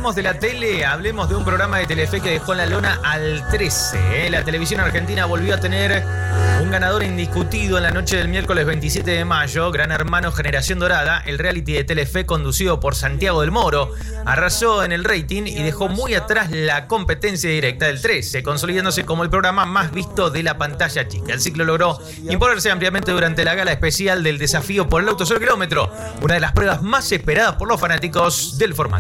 hablamos de la tele, hablemos de un programa de Telefe que dejó en la lona al 13. La televisión argentina volvió a tener un ganador indiscutido en la noche del miércoles 27 de mayo. Gran Hermano Generación Dorada, el reality de Telefe conducido por Santiago del Moro, arrasó en el rating y dejó muy atrás la competencia directa del 13, consolidándose como el programa más visto de la pantalla chica. El ciclo logró imponerse ampliamente durante la gala especial del desafío por el auto 0 kilómetro, una de las pruebas más esperadas por los fanáticos del formato.